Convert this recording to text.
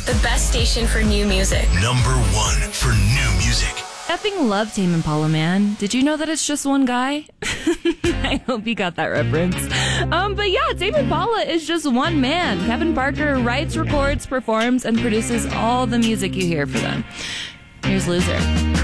the best station for new music. Number 1 for new music. Effing love Tame Impala, man. Did you know that it's just one guy? I hope you got that reference. But yeah, Tame Impala is just one man. Kevin Parker writes, records, performs, and produces all the music you hear for them. Here's Loser.